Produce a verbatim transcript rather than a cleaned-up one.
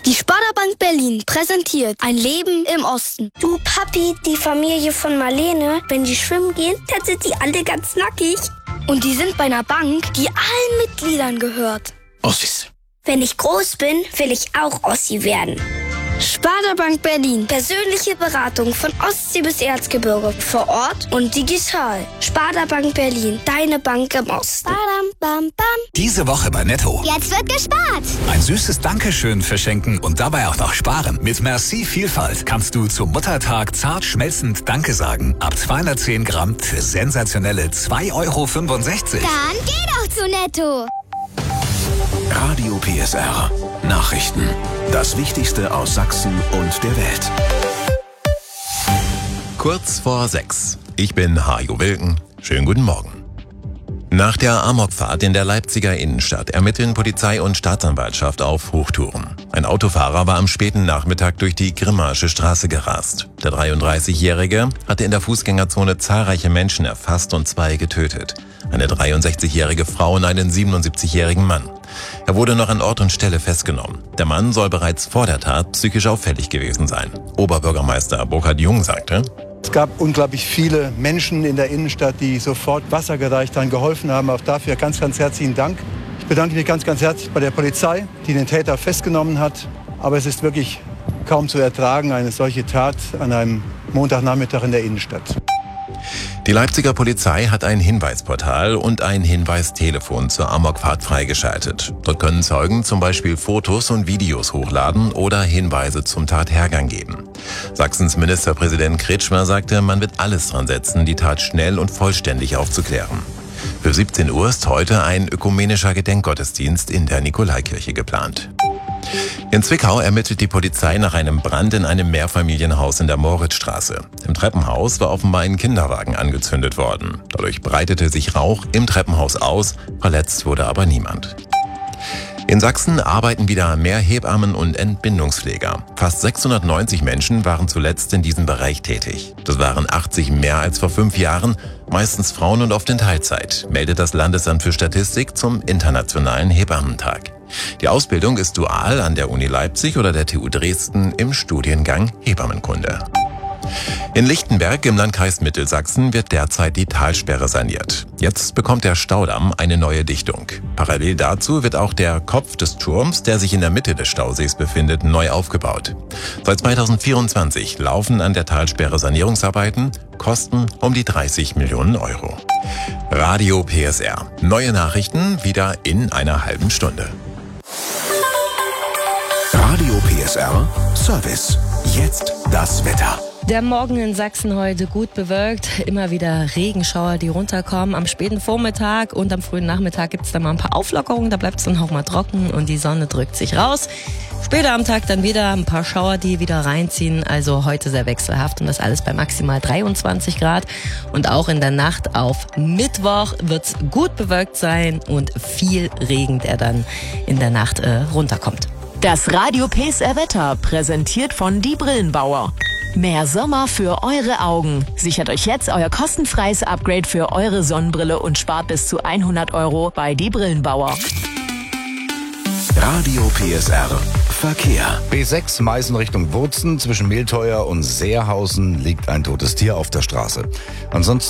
Die Sparda-Bank Berlin präsentiert ein Leben im Osten. Du, Papi, die Familie von Marlene, wenn die schwimmen gehen, dann sind die alle ganz nackig. Und die sind bei einer Bank, die allen Mitgliedern gehört. Ossis. Wenn ich groß bin, will ich auch Ossi werden. Sparda-Bank Berlin. Persönliche Beratung von Ostsee bis Erzgebirge. Vor Ort und digital. Sparda-Bank Berlin. Deine Bank im Osten. Badam, bam, bam. Diese Woche bei Netto. Jetzt wird gespart. Ein süßes Dankeschön verschenken und dabei auch noch sparen. Mit Merci Vielfalt kannst du zum Muttertag zart schmelzend Danke sagen. Ab zweihundertzehn Gramm für sensationelle zwei Euro fünfundsechzig. Dann geh doch zu Netto. Radio P S R. Nachrichten. Das Wichtigste aus Sachsen und der Welt. Kurz vor sechs. Ich bin Hajo Wilken. Schönen guten Morgen. Nach der Amokfahrt in der Leipziger Innenstadt ermitteln Polizei und Staatsanwaltschaft auf Hochtouren. Ein Autofahrer war am späten Nachmittag durch die Grimmaische Straße gerast. Der dreiunddreißigjährige hatte in der Fußgängerzone zahlreiche Menschen erfasst und zwei getötet. Eine dreiundsechzigjährige Frau und einen siebenundsiebzigjährigen Mann. Er wurde noch an Ort und Stelle festgenommen. Der Mann soll bereits vor der Tat psychisch auffällig gewesen sein. Oberbürgermeister Burkhard Jung sagte: Es gab unglaublich viele Menschen in der Innenstadt, die sofort Wasser gereicht haben, geholfen haben. Auch dafür ganz, ganz herzlichen Dank. Ich bedanke mich ganz, ganz herzlich bei der Polizei, die den Täter festgenommen hat. Aber es ist wirklich kaum zu ertragen, eine solche Tat an einem Montagnachmittag in der Innenstadt. Die Leipziger Polizei hat ein Hinweisportal und ein Hinweistelefon zur Amokfahrt freigeschaltet. Dort können Zeugen zum Beispiel Fotos und Videos hochladen oder Hinweise zum Tathergang geben. Sachsens Ministerpräsident Kretschmer sagte, man wird alles dran setzen, die Tat schnell und vollständig aufzuklären. Für siebzehn Uhr ist heute ein ökumenischer Gedenkgottesdienst in der Nikolaikirche geplant. In Zwickau ermittelt die Polizei nach einem Brand in einem Mehrfamilienhaus in der Moritzstraße. Im Treppenhaus war offenbar ein Kinderwagen angezündet worden. Dadurch breitete sich Rauch im Treppenhaus aus, verletzt wurde aber niemand. In Sachsen arbeiten wieder mehr Hebammen und Entbindungspfleger. Fast sechshundertneunzig Menschen waren zuletzt in diesem Bereich tätig. Das waren achtzig mehr als vor fünf Jahren, meistens Frauen und oft in Teilzeit, meldet das Landesamt für Statistik zum Internationalen Hebammentag. Die Ausbildung ist dual an der Uni Leipzig oder der T U Dresden im Studiengang Hebammenkunde. In Lichtenberg im Landkreis Mittelsachsen wird derzeit die Talsperre saniert. Jetzt bekommt der Staudamm eine neue Dichtung. Parallel dazu wird auch der Kopf des Turms, der sich in der Mitte des Stausees befindet, neu aufgebaut. Seit zweitausendvierundzwanzig laufen an der Talsperre Sanierungsarbeiten, kosten um die dreißig Millionen Euro. Radio P S R. Neue Nachrichten wieder in einer halben Stunde. Radio P S R Service. Jetzt das Wetter. Der Morgen in Sachsen heute gut bewölkt, immer wieder Regenschauer, die runterkommen. Am späten Vormittag und am frühen Nachmittag gibt es dann mal ein paar Auflockerungen, da bleibt es dann auch mal trocken und die Sonne drückt sich raus. Später am Tag dann wieder ein paar Schauer, die wieder reinziehen, also heute sehr wechselhaft und das alles bei maximal dreiundzwanzig Grad. Und auch in der Nacht auf Mittwoch wird es gut bewölkt sein und viel Regen, der dann in der Nacht äh, runterkommt. Das Radio P S R Wetter präsentiert von Die Brillenbauer. Mehr Sommer für eure Augen. Sichert euch jetzt euer kostenfreies Upgrade für eure Sonnenbrille und spart bis zu hundert Euro bei Die Brillenbauer. Radio P S R Verkehr. B sechs Meißen Richtung Wurzen. Zwischen Mehlteuer und Seerhausen liegt ein totes Tier auf der Straße. Ansonsten